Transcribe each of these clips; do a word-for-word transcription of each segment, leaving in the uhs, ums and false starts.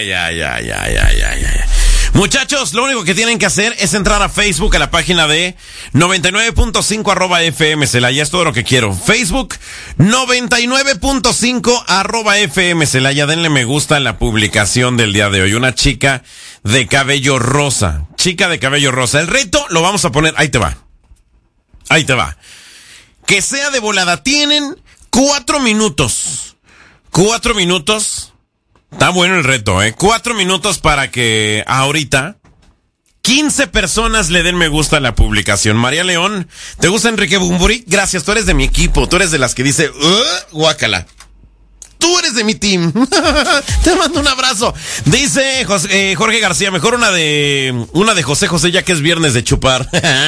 ay, ay, ay, ay, ay, ay, ay. Muchachos, lo único que tienen que hacer es entrar a Facebook, a la página de noventa y nueve punto cinco arroba F M Celaya. Es todo lo que quiero. Facebook, noventa y nueve punto cinco arroba F M Celaya. Denle me gusta a la publicación del día de hoy. Una chica de cabello rosa. Chica de cabello rosa. El reto lo vamos a poner. Ahí te va. Ahí te va. Que sea de volada. Tienen cuatro minutos. Cuatro minutos. Está bueno el reto, ¿eh? Cuatro minutos para que ahorita quince personas le den me gusta a la publicación. María León, ¿te gusta Enrique Bunbury? Gracias, tú eres de mi equipo. Tú eres de las que dice, uh, guácala. Tú eres de mi team. Te mando un abrazo. Dice José, eh, Jorge García, mejor una de una de José José, ya que es viernes de chupar.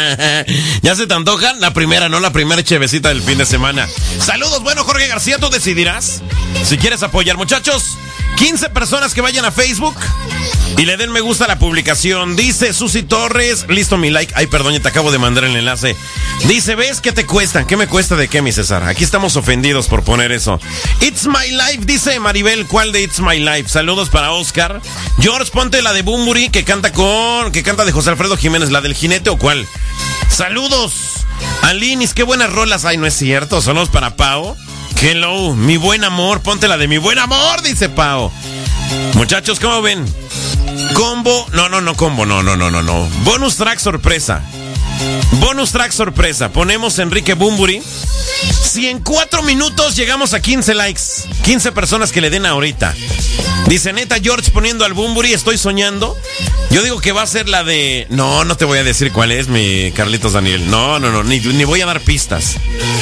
¿Ya se te antoja? La primera, ¿no? La primera chevecita del fin de semana. Saludos, bueno, Jorge García, tú decidirás si quieres apoyar. Muchachos, quince personas que vayan a Facebook y le den me gusta a la publicación. Dice Susi Torres, listo mi like. Ay, perdón, ya te acabo de mandar el enlace. Dice, ¿ves qué te cuesta? ¿Qué me cuesta de qué, mi César? Aquí estamos ofendidos por poner eso. It's my life, dice Maribel. ¿Cuál de It's my life? Saludos para Oscar. George, ponte la de Bunbury que canta con... que canta de José Alfredo Jiménez, la del jinete o cuál. Saludos. Alinis, qué buenas rolas. Ay, no es cierto. Saludos para Pau. Hello, mi buen amor, ponte la de mi buen amor, dice Pau. Muchachos, ¿cómo ven? Combo, no, no, no, combo, no, no, no, no, no. Bonus track sorpresa. Bonus track sorpresa. Ponemos Enrique Bunbury. Si en cuatro minutos llegamos a quince likes, quince personas que le den ahorita. Dice, neta, George poniendo al Bunbury, estoy soñando. Yo digo que va a ser la de... No, no te voy a decir cuál es, mi Carlitos Daniel. No, no, no, ni, ni voy a dar pistas.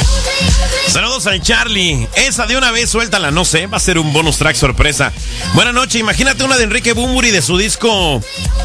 Saludos al Charlie. Esa de una vez, suéltala, no sé. Va a ser un bonus track sorpresa. Buenas noches, imagínate una de Enrique Bunbury de su disco...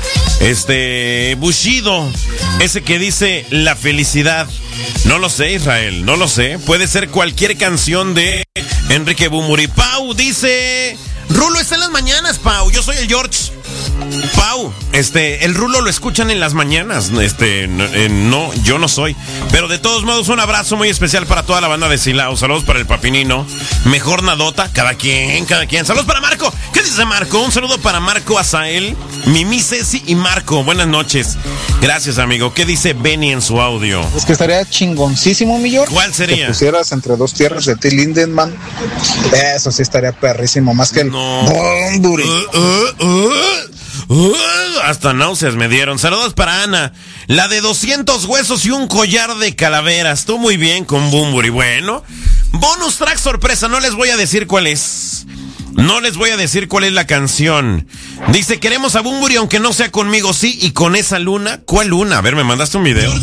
Este... Bushido. Ese que dice La Felicidad. No lo sé, Israel, no lo sé. Puede ser cualquier canción de Enrique Bunbury. Pau dice... Rulo está en las mañanas, Pau. Yo soy el George. Pau, este, el Rulo lo escuchan en las mañanas. Este, no, eh, no, yo no soy. Pero de todos modos, un abrazo muy especial para toda la banda de Silao. Saludos para el Papinino. Mejor Nadota, cada quien, cada quien. Saludos para Marco. ¿Qué dice Marco? Un saludo para Marco, Azael, Mimi, Ceci y Marco. Buenas noches. Gracias, amigo. ¿Qué dice Benny en su audio? Es que estaría chingoncísimo, mi George. ¿Cuál sería? Que pusieras Entre dos tierras de Till Lindemann. Eso sí estaría perrísimo, más que el no. Bunbury. Uh, uh, uh. Uh, hasta náuseas me dieron. Saludos para Ana. La de doscientos huesos y un collar de calaveras. Tú muy bien con Bunbury. Bueno, bonus track sorpresa. No les voy a decir cuál es. No les voy a decir cuál es la canción. Dice, queremos a Bunbury aunque no sea conmigo, sí. Y con esa luna. ¿Cuál luna? A ver, me mandaste un video.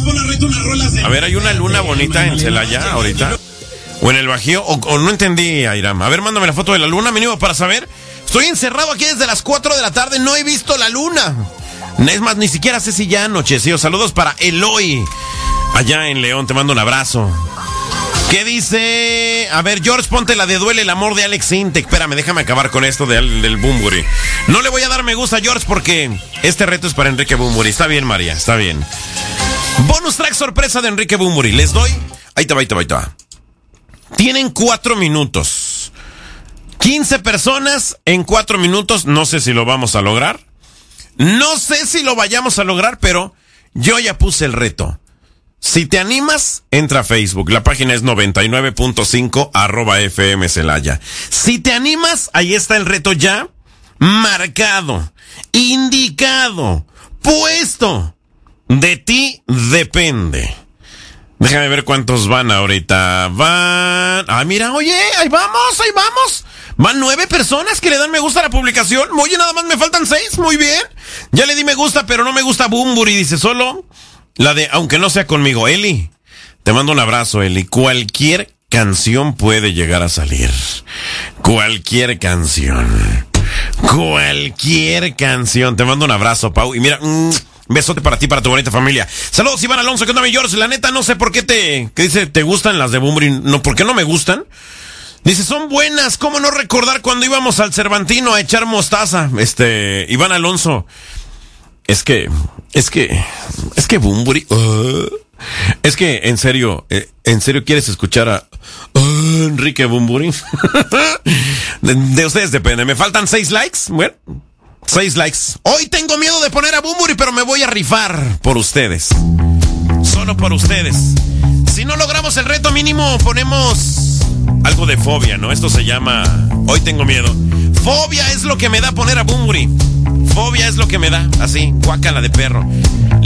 A ver, hay una luna bonita en Celaya ahorita. O en el Bajío. O, o no entendí, Airam. A ver, mándame la foto de la luna, mínimo, para saber. Estoy encerrado aquí desde las cuatro de la tarde, no he visto la luna. Es más, ni siquiera sé si ya anocheció. Saludos para Eloy, allá en León, te mando un abrazo. ¿Qué dice? A ver, George, ponte la de Duele el amor de Alex Intec. Espérame, déjame acabar con esto de, del Bunbury. No le voy a dar me gusta a George porque este reto es para Enrique Bunbury. Está bien, María, está bien. Bonus track sorpresa de Enrique Bunbury. Les doy... Ahí te va, ahí te va, ahí te va. Tienen cuatro minutos. quince personas en cuatro minutos. No sé si lo vamos a lograr. No sé si lo vayamos a lograr, pero yo ya puse el reto. Si te animas, entra a Facebook. La página es noventa y nueve punto cinco arroba F M Celaya. Si te animas, ahí está el reto ya marcado, indicado, puesto. De ti depende. Déjame ver cuántos van ahorita. Van... Ah, mira, oye, ahí vamos, ahí vamos. Van nueve personas que le dan me gusta a la publicación. Oye, nada más me faltan seis, muy bien. Ya le di me gusta, pero no me gusta Bunbury. Dice solo la de aunque no sea conmigo. Eli, te mando un abrazo, Eli. Cualquier canción puede llegar a salir. Cualquier canción. Cualquier canción. Te mando un abrazo, Pau. Y mira... Mmm, besote para ti, para tu bonita familia. Saludos, Iván Alonso, que onda, mi George. La neta, no sé por qué te... ¿Qué dice? ¿Te gustan las de Bunbury? No, ¿por qué no me gustan? Dice, son buenas. ¿Cómo no recordar cuando íbamos al Cervantino a echar mostaza? Este, Iván Alonso. Es que... Es que... Es que Bunbury... Uh, es que, en serio... Eh, ¿En serio quieres escuchar a... Uh, Enrique Bunbury? de, de ustedes depende. ¿Me faltan seis likes? Bueno... Seis likes. Hoy tengo miedo de poner a Bunbury, pero me voy a rifar por ustedes. Solo por ustedes. Si no logramos el reto mínimo, ponemos algo de fobia, ¿no? Esto se llama Hoy tengo miedo. Fobia es lo que me da poner a Bunbury. Fobia es lo que me da, así, guácala de perro.